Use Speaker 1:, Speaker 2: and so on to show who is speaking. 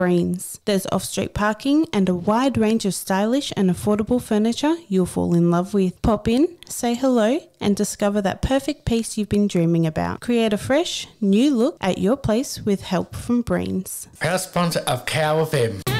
Speaker 1: Breens. There's off-street parking and a wide range of stylish and affordable furniture you'll fall in love with. Pop in, say hello, and discover that perfect piece you've been dreaming about. Create a fresh, new look at your place with help from Breens.
Speaker 2: Proud sponsor of Cow FM.